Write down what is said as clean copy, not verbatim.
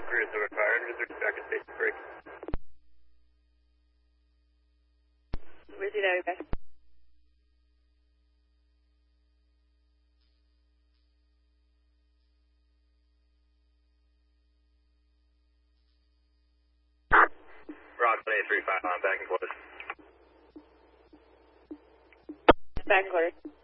Cruise over fire, back at station 3. Where's your daddy back? Rock 835 on, back and close. Back and quarter.